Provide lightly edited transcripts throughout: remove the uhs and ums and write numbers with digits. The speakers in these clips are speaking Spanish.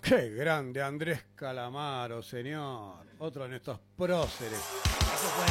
Qué grande Andrés Calamaro, señor. Otro de nuestros próceres. Eso fue,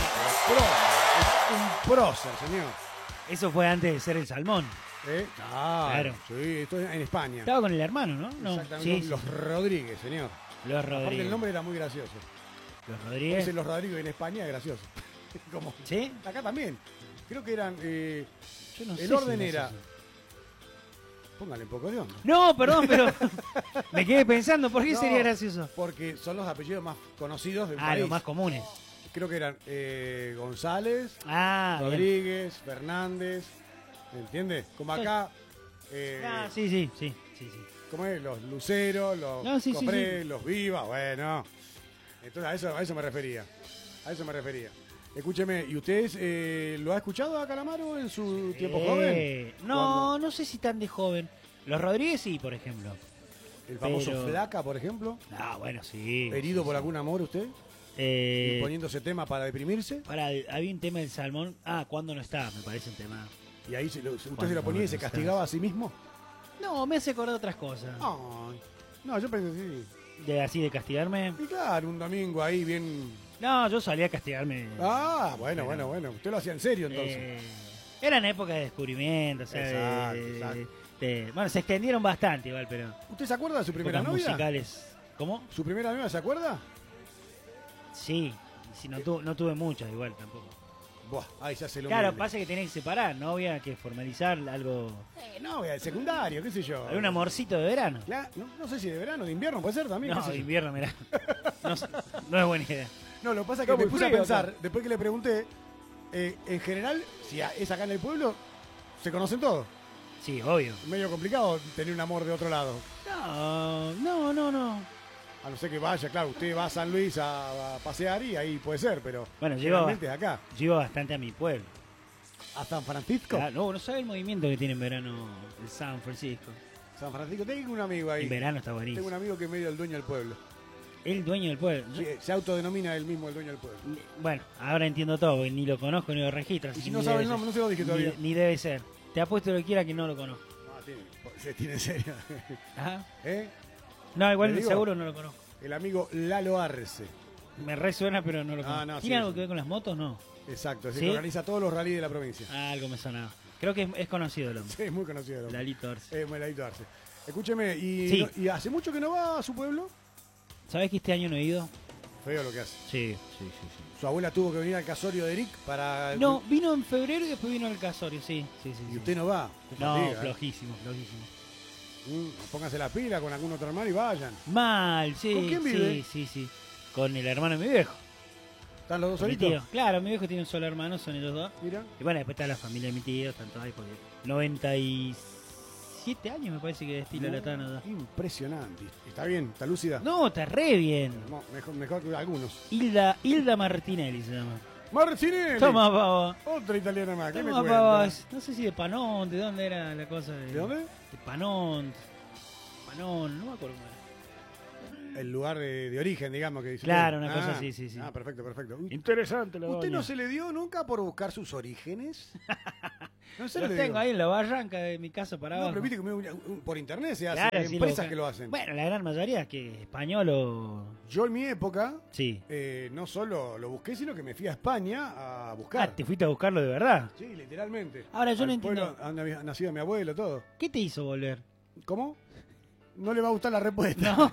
Un prócer, señor. eso fue antes de ser el salmón. Claro. Sí, esto es en España. Estaba con el hermano, ¿no? No. Exactamente. Sí, Los sí. Rodríguez, señor. Los Aparte Rodríguez. el nombre era muy gracioso. Los Rodríguez. Dicen los Rodríguez en España es gracioso. Como, ¿Sí? acá también. Creo que eran... Yo no sé el si orden es era... eso. Póngale un poco de onda. No, perdón, pero me quedé pensando, ¿por qué No, sería gracioso? Porque son los apellidos más conocidos del Ah, país. los más comunes. Creo que eran González, Ah, bien. Rodríguez, Fernández, ¿me entiendes? Como acá, Sí. ¿cómo es? Los Lucero, los No, sí, Copré, los Viva, bueno. Entonces a eso me refería. A eso me refería. Escúcheme, ¿y usted lo ha escuchado a Calamaro en su tiempo joven? No, no sé si tan de joven. Los Rodríguez sí, por ejemplo. El famoso pero- Flaca, por ejemplo. Ah, bueno, sí. ¿Herido sí, por sí. algún amor usted? Poniéndose tema para deprimirse. Había un tema del salmón. Ah, ¿cuándo no está? Me parece un tema. Y ahí usted se lo Cuando ponía y se no está. castigaba a sí mismo. No, me hace acordar otras cosas. Ay, no, yo pensé sí. Así de castigarme. Y claro, un domingo ahí bien... No, yo salía a castigarme. Ah, bueno. Usted lo hacía en serio entonces. Eran épocas de descubrimiento, o sea, Exacto. bueno, se extendieron bastante igual, pero ¿Usted se acuerda de su primera épocas novia? musicales. ¿Cómo? ¿Su primera novia se acuerda? Sí, sí, no tuve muchas igual tampoco. Buah, ahí se hace lo Claro, humilde. pasa que tenés que separar, ¿no? Había que formalizar algo. Novia del secundario, qué sé yo. ¿Algún amorcito de verano? No sé si de verano, de invierno, puede ser también. No, qué sé de yo. invierno, mirá. No, no es buena idea. No, lo que pasa es que Está me muy puse a frío pensar, acá. después que le pregunté, en general, si es acá en el pueblo, se conocen todos. Sí, obvio. Medio complicado tener un amor de otro lado. No. A no ser que vaya, claro, usted va a San Luis a pasear y ahí puede ser, pero Bueno, generalmente es acá. Llevo bastante a mi pueblo. ¿A San Francisco? No sabe el movimiento que tiene en verano el San Francisco. San Francisco, tengo un amigo ahí. En verano está Tengo buenísimo. un amigo que es medio el dueño del pueblo. El dueño del pueblo. Sí, se autodenomina él mismo el dueño del pueblo. Bueno, ahora entiendo todo, porque ni lo conozco ni lo registro. Y así si que no ni sabe debe el nombre, ser. no se lo dije todavía. Ni debe ser. Te apuesto lo que quiera que no lo conozco. Se tiene en serio. Ajá. ¿Eh? No, igual ¿Le digo? seguro no lo conozco. El amigo Lalo Arce. Me resuena, pero no lo conozco. no, ¿Tiene sí, algo sí. que ver con las motos? No. Exacto, es el ¿Sí? que organiza todos los rallies de la provincia. Algo me sonaba. Creo que es conocido el hombre. Sí, es muy conocido el hombre. Lalito Arce. Muy Lalito Arce. Escúcheme, Sí. ¿y hace mucho que no va a su pueblo? ¿Sabés que este año no he ido? Feo lo que hace. Sí. Su abuela tuvo que venir al casorio de Eric para... No, vino en febrero y después vino al casorio, sí. Y usted no va. Qué No, fatiga, ¿eh? flojísimo. Póngase la pila con algún otro hermano y vayan. Mal, sí. ¿Con quién vive? Sí. Con el hermano de mi viejo. ¿Están los dos Con mi solitos? tío. Claro, mi viejo tiene un solo hermano, son ellos dos. Mira. Y bueno, después está la familia de mi tío, están todos ahí porque 97 años me parece que destila la Tana. Impresionante. ¿Está bien? ¿Está lúcida? No, está re bien. No, mejor que algunos. Hilda Martinelli se llama. ¡Marcinelli! Toma, pava. Otra italiana más. ¿Qué me Toma, cuenta? pava. No sé si de Panón, ¿de dónde era la cosa? ¿De dónde? De Panón, no me acuerdo cómo era. El lugar de origen, digamos, que dice. Claro, una cosa así, sí. Ah, perfecto. Interesante la ¿Usted doña. no se le dio nunca por buscar sus orígenes? No se Los le tengo dio. ahí en la barranca de mi casa para No, abajo. pero viste que por internet se hace. Claro, Hay sí, empresas buscan. que lo hacen. Bueno, la gran mayoría que español o... Yo en mi época, Sí. no solo lo busqué, sino que me fui a España a Ah, buscar. te fuiste a buscarlo de verdad. Sí, literalmente. Ahora, yo no Al entiendo. pueblo donde había nacido mi abuelo, todo. ¿Qué te hizo volver? ¿Cómo? No le va a gustar la respuesta. No.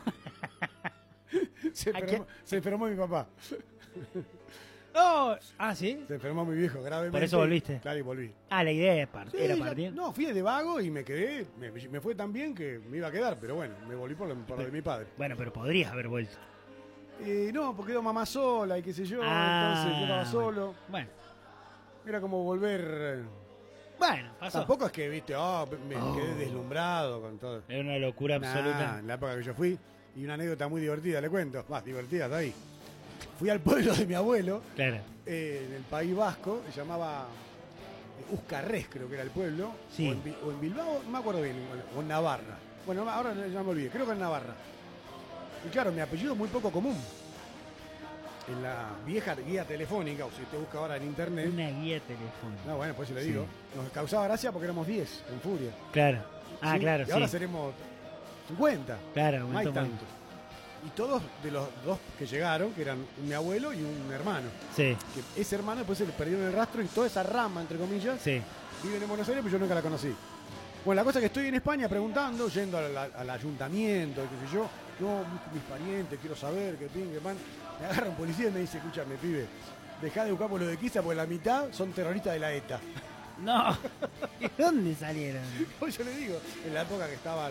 Se enfermó mi papá. Oh, ah, ¿sí? Se enfermó mi viejo gravemente. ¿Por eso volviste? Claro, y volví. Ah, la idea es Sí, era ya- partir. No, fui de vago y me quedé. Me fue tan bien que me iba a quedar, pero bueno, me volví por lo de mi padre. Bueno, pero podrías haber vuelto. No, porque quedó mamá sola y qué sé yo, Ah, entonces yo estaba solo. Bueno, Era como volver. pasó. Tampoco es que, viste, me quedé deslumbrado con todo. Era una locura Nah, absoluta. en la época que yo fui, y una anécdota muy divertida, le cuento. Más divertida, está ahí. Fui al pueblo de mi abuelo, Claro. en el País Vasco, se llamaba Uzcarrés, creo que era el pueblo. Sí. O en Bilbao, no me acuerdo bien, o en Navarra. Bueno, ahora ya me olvidé, creo que en Navarra. Y claro, mi apellido es muy poco común. En la vieja guía telefónica, o si usted busca ahora en internet. Una guía telefónica. No, bueno, pues se le Sí. digo. Nos causaba gracia porque éramos 10 en Furia. Claro. Ah, ¿Sí? claro, Y ahora sí. seremos 50. Claro, No hay aumentó muy- tantos. Y todos de los dos que llegaron, que eran mi abuelo y un hermano. Sí, Que ese hermano después se le perdieron el rastro y toda esa rama, entre comillas, sí. viven en Buenos Aires, pero yo nunca la conocí. Bueno, la cosa es que estoy en España preguntando, yendo al ayuntamiento, qué sé yo, no, mis parientes, quiero saber, que pin, que pan. Me agarra un policía y me dice, escúchame, pibe, dejá de buscar por lo de Quiza porque la mitad son terroristas de la ETA. No, ¿de dónde salieron? Pues yo le digo, en la época que estaba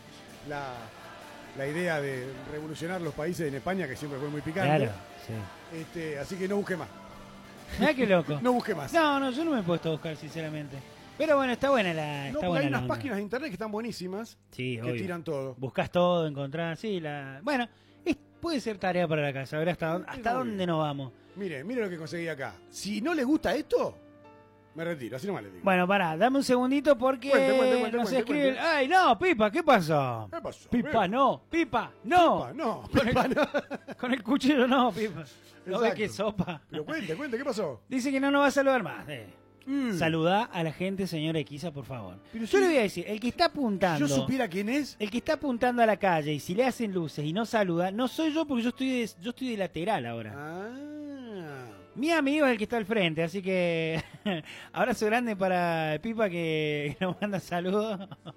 la idea de revolucionar los países en España, que siempre fue muy picante. Claro, sí. Así que no busqué más. Mirá qué loco. No busqué más. No, yo no me he puesto a buscar, sinceramente. Pero bueno, está buena la. No, Está porque buena hay la unas onda. páginas de internet que están buenísimas, Sí, que obvio. tiran todo. Buscas todo, encontrás, sí, la. Bueno, puede ser tarea para la casa, a ver hasta Obvio. dónde nos vamos. Mire lo que conseguí acá. Si no le gusta esto, me retiro, así nomás le digo. Bueno, pará, dame un segundito porque Cuente, nos cuente. escriben. ¡Ay, no, Pipa! ¿Qué pasó? ¿Qué pasó? Pipa, no, Pipa, no. Pipa, no, Con el- Pipa, no. Con el cuchillo no, Pipa. No ves Exacto. qué sopa. Pero cuente, ¿qué pasó? Dice que no nos va a saludar más. Mm. Saludá a la gente, señora Equiza, por favor. Pero Yo si le voy a decir, el que está apuntando. yo supiera quién es, El que está apuntando a la calle y si le hacen luces y no saluda, no soy yo porque yo estoy de lateral ahora. ah, Mi amigo es el que está al frente, así que abrazo grande para Pipa que nos manda saludos.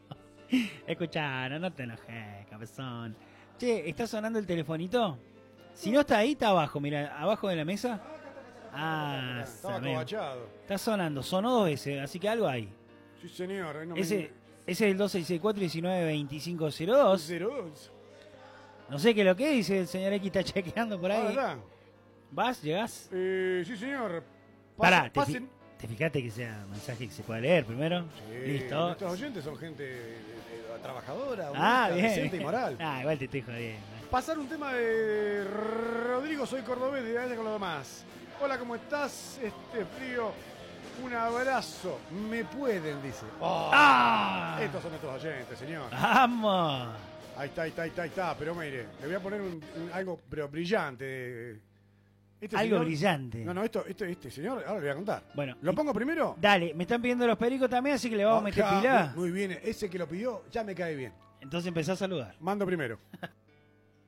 Escuchá, no te enojes, cabezón. Che, ¿está sonando el telefonito? Si no está ahí, está abajo, mira, abajo de la mesa. Ah, estaba sabemos. acobachado. Está sonando, sonó 2 veces, así que algo hay. Sí, señor. ahí no me- Ese es el 2664-192502. 02. No sé qué es lo que dice el señor X, está chequeando por Ah, ahí. ¿verdad? ¿Vas? ¿Llegás? Sí, señor. Pará, pasen. te fijaste que sea mensaje que se pueda leer primero. Sí, Listo. Nuestros oyentes son gente trabajadora, Ah, honesta, bien. decente y moral. Ah, igual te estoy jodiendo. Pasar un tema de Rodrigo, soy cordobés, de Aire con lo demás. Hola, ¿cómo estás? Este frío, un abrazo. Me pueden, dice. Oh, ¡Ah! estos son nuestros oyentes, señor. ¡Vamos! Ahí está. Pero mire, le voy a poner algo pero brillante. Este Algo señor- brillante. No, este señor, ahora le voy a contar. Bueno, ¿Lo pongo primero? dale, me están pidiendo los pericos también, así que le vamos a meter Ah, pila. muy bien, ese que lo pidió ya me cae bien. Entonces empezá a saludar. Mando primero.